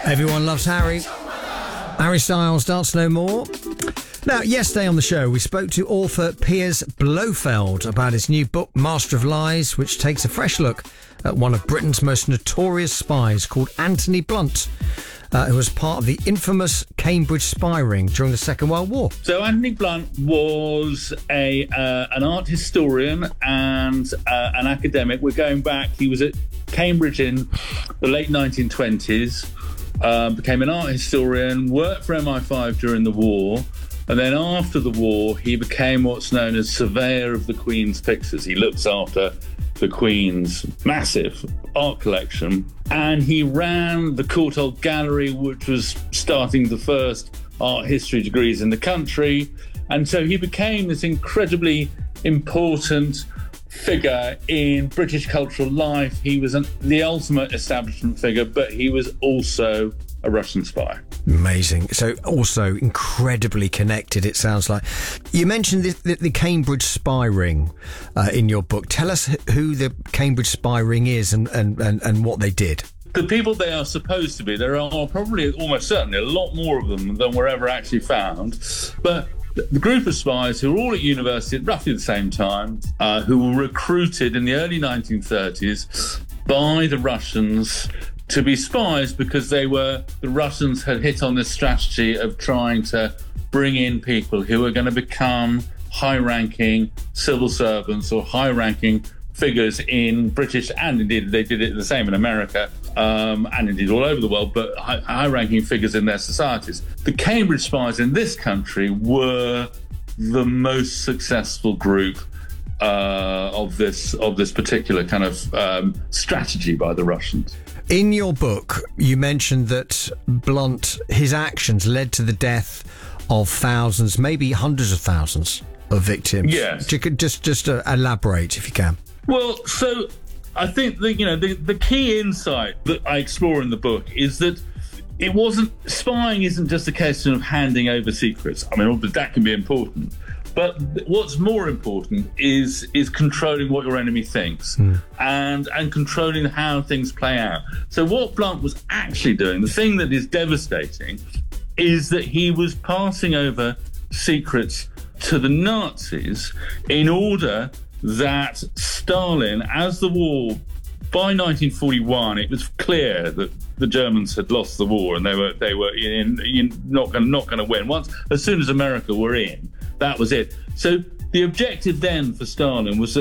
Everyone loves Harry. Harry Styles, Dance No More. Now, yesterday on the show, we spoke to author Piers Blofeld about his new book, Master of Lies, which takes a fresh look at one of Britain's most notorious spies called Anthony Blunt, who was part of the infamous Cambridge spy ring during the Second World War. So Anthony Blunt was an art historian and an academic. We're going back, he was at Cambridge in the late 1920s, became an art historian, worked for MI5 during the war, and then after the war, he became what's known as Surveyor of the Queen's Pictures. He looks after the Queen's massive art collection, and he ran the Courtauld Gallery, which was starting the first art history degrees in the country. And so he became this incredibly important figure in British cultural life. He was the ultimate establishment figure, but he was also a Russian spy. Amazing. So also incredibly connected, it sounds like. You mentioned the Cambridge spy ring in your book. Tell us who the Cambridge spy ring is and what they did. The people they are supposed to be, there are probably almost certainly a lot more of them than were ever actually found. But the group of spies who were all at university at roughly the same time, who were recruited in the early 1930s by the Russians to be spies because the Russians had hit on this strategy of trying to bring in people who were going to become high-ranking civil servants or high-ranking figures in British, and indeed they did it the same in America, and indeed all over the world, but high-ranking figures in their societies. The Cambridge spies in this country were the most successful group of this particular kind of strategy by the Russians. In your book, you mentioned that Blunt, his actions led to the death of thousands, maybe hundreds of thousands of victims. Yes. Just elaborate if you can. Well, so I think the key insight that I explore in the book is that spying isn't just a question of handing over secrets. I mean, that can be important. But what's more important is controlling what your enemy thinks and controlling how things play out. So what Blunt was actually doing, the thing that is devastating, is that he was passing over secrets to the Nazis in order that Stalin, as the war, by 1941, it was clear that the Germans had lost the war and they were not going to win. As soon as America were in, that was it. So the objective then for Stalin was that